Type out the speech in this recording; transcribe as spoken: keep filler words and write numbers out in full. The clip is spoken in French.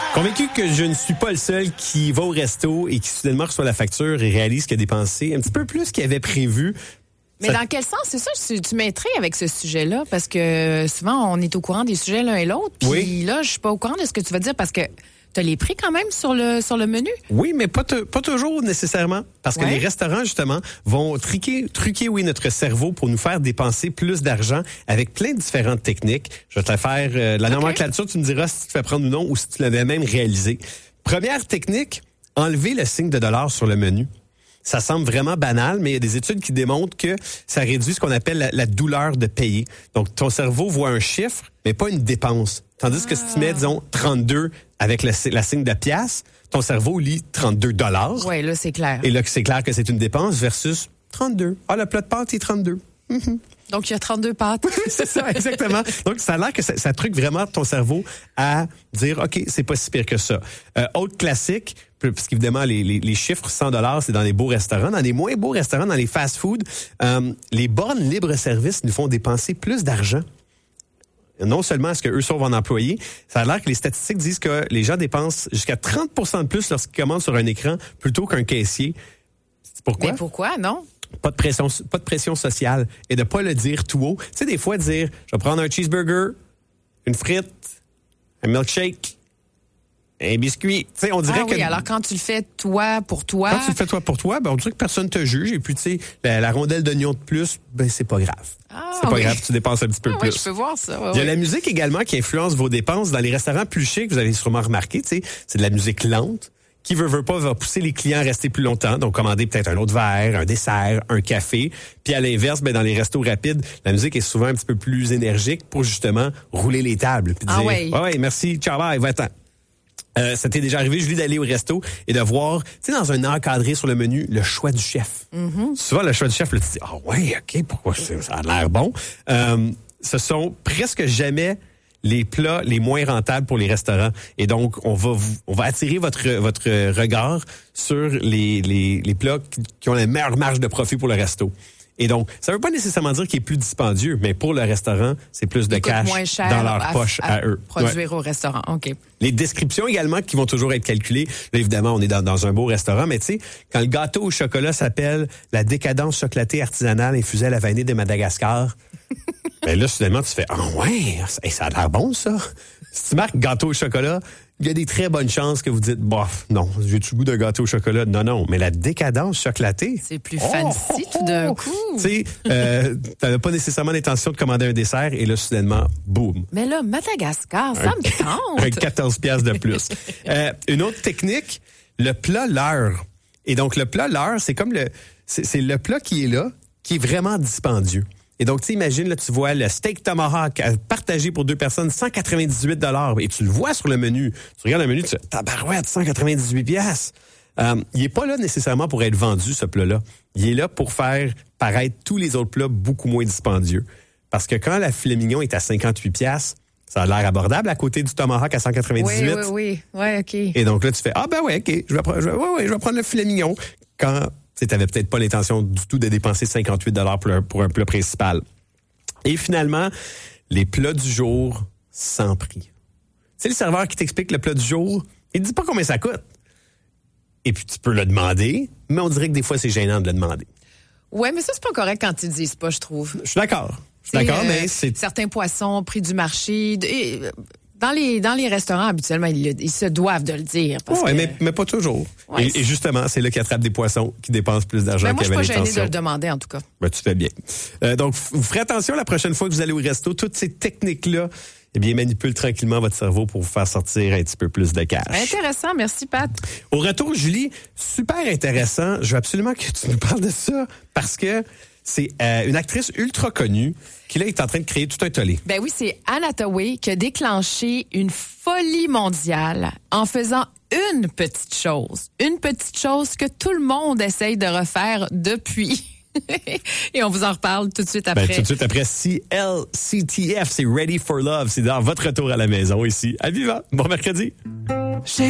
Convaincu que je ne suis pas le seul qui va au resto et qui soudainement reçoit la facture et réalise qu'il a dépensé un petit peu plus qu'il avait prévu. Mais Ça... dans quel sens? C'est ça, tu, tu m'intrigues avec ce sujet-là, parce que souvent, on est au courant des sujets l'un et l'autre. Puis oui. là, je suis pas au courant de ce que tu vas dire, parce que tu as les prix quand même sur le, sur le menu. Oui, mais pas, te, pas toujours nécessairement. Parce que ouais. les restaurants, justement, vont truquer, truquer, oui, notre cerveau pour nous faire dépenser plus d'argent avec plein de différentes techniques. Je vais te la faire. Euh, la okay. nomenclature, tu me diras si tu te fais prendre ou non, ou si tu l'avais même réalisé. Première technique, enlever le signe de dollar sur le menu. Ça semble vraiment banal, mais il y a des études qui démontrent que ça réduit ce qu'on appelle la, la douleur de payer. Donc, ton cerveau voit un chiffre, mais pas une dépense. Tandis que ah. si tu mets, disons, trente-deux avec le, la signe de pièce, ton cerveau lit trente-deux dollars. Oui, là, c'est clair. Et là, c'est clair que c'est une dépense versus trente-deux. Ah, le plat de pâtes est trente-deux. Mm-hmm. Donc, il y a trente-deux pâtes. C'est ça, exactement. Donc, ça a l'air que ça, ça truque vraiment ton cerveau à dire, OK, c'est pas si pire que ça. Euh, autre classique, parce qu'évidemment, les, les, les chiffres cent dollars, c'est dans les beaux restaurants. Dans les moins beaux restaurants, dans les fast-food, euh, les bornes libre-service nous font dépenser plus d'argent. Non seulement est-ce qu'eux sauvent en employés, ça a l'air que les statistiques disent que les gens dépensent jusqu'à trente pour cent de plus lorsqu'ils commandent sur un écran plutôt qu'un caissier. Pourquoi? Mais pourquoi, non? Pas de pression, pas de pression sociale et de pas le dire tout haut. Tu sais, des fois, dire, je vais prendre un cheeseburger, une frite, un milkshake, un biscuit. Tu sais, on dirait ah que... oui, alors quand tu le fais toi pour toi... Quand tu le fais toi pour toi, ben, on dirait que personne te juge. Et puis, tu sais, la, la rondelle d'oignon de plus, ben, c'est pas grave. Ah, c'est pas oui. grave, tu dépenses un petit peu ah, plus. Oui, je peux voir ça. Ouais, Il y a ouais. la musique également qui influence vos dépenses. Dans les restaurants plus chics, vous avez sûrement remarqué, tu sais, c'est de la musique lente. Qui veut, veut pas, va pousser les clients à rester plus longtemps. Donc, commander peut-être un autre verre, un dessert, un café. Puis, à l'inverse, ben, dans les restos rapides, la musique est souvent un petit peu plus énergique pour, justement, rouler les tables. Puis ah dire, ouais. ouais, ouais, merci, ciao, bye, va-t'en. Euh, ça t'est déjà arrivé, Julie, d'aller au resto et de voir, tu sais, dans un encadré sur le menu, le choix du chef. Mm-hmm. Souvent, le choix du chef, là, tu te dis, ah oh, ouais, OK, pourquoi ça a l'air bon? Euh, ce sont presque jamais les plats les moins rentables pour les restaurants. Et donc, on va vous, on va attirer votre votre regard sur les les, les plats qui, qui ont la meilleure marge de profit pour le resto. Et donc, ça veut pas nécessairement dire qu'il est plus dispendieux, mais pour le restaurant, c'est plus de cash dans leur à, poche à, à eux. Produire ouais. au restaurant, OK. Les descriptions également qui vont toujours être calculées. Là, évidemment, on est dans, dans un beau restaurant, mais tu sais, quand le gâteau au chocolat s'appelle la décadence chocolatée artisanale infusée à la vanille de Madagascar, ben là, soudainement, tu fais « Ah oh ouais, ça, ça a l'air bon, ça! » Si tu marques gâteau au chocolat, il y a des très bonnes chances que vous dites « Bof, non, j'ai-tu le goût d'un gâteau au chocolat? » Non, non, mais la décadence chocolatée... C'est plus fancy oh, oh, oh. tout d'un coup. Tu sais, euh, t'avais pas nécessairement l'intention de commander un dessert et là, soudainement, boum. Mais là, Madagascar, ça un, me tente. Un quatorze piastres de plus. euh, une autre technique, le plat l'heure. Et donc, le plat l'heure, c'est comme le... C'est, c'est le plat qui est là, qui est vraiment dispendieux. Et donc, tu sais, imagine, là, tu vois le steak tomahawk partagé pour deux personnes, cent quatre-vingt-dix-huit dollars. Et tu le vois sur le menu. Tu regardes le menu, tu fais, tabarouette, cent quatre-vingt-dix-huit piastres. Euh, il est pas là nécessairement pour être vendu, ce plat-là. Il est là pour faire paraître tous les autres plats beaucoup moins dispendieux. Parce que quand la filet mignon est à cinquante-huit piastres, ça a l'air abordable à côté du tomahawk à cent quatre-vingt-dix-huit. Oui, oui, oui. Ouais, OK. Et donc là, tu fais, ah ben ouais, OK, je vais, pre- je vais, ouais, ouais, je vais prendre le filet mignon. Quand tu n'avais peut-être pas l'intention du tout de dépenser cinquante-huit dollars pour un, pour un plat principal. Et finalement, les plats du jour sans prix. C'est le serveur qui t'explique le plat du jour, il ne dit pas combien ça coûte. Et puis, tu peux le demander, mais on dirait que des fois, c'est gênant de le demander. Oui, mais ça, c'est pas correct quand ils ne disent pas, je trouve. Je suis d'accord. Je suis d'accord, euh, mais c'est... Certains poissons, prix du marché... Et, Dans les, dans les restaurants, habituellement, ils, ils se doivent de le dire. Oui, que... mais, mais pas toujours. Ouais, et, et justement, c'est là qu'ils attrapent des poissons qui dépensent plus d'argent ben qu'ils avaient l'intention. Moi, je suis pas gênée de le demander, en tout cas. Ben, tu fais bien. Euh, donc, vous ferez attention la prochaine fois que vous allez au resto. Toutes ces techniques-là, eh bien, manipulent tranquillement votre cerveau pour vous faire sortir un petit peu plus de cash. Intéressant. Merci, Pat. Au retour, Julie, super intéressant. Je veux absolument que tu nous parles de ça parce que c'est euh, une actrice ultra connue qui, là, est en train de créer tout un tollé. Ben oui, c'est Anne Hathaway qui a déclenché une folie mondiale en faisant une petite chose. Une petite chose que tout le monde essaye de refaire depuis. Et on vous en reparle tout de suite après. Ben, tout de suite après C L C T F, c'est Ready for Love. C'est dans votre retour à la maison ici. À Viva. Bon mercredi.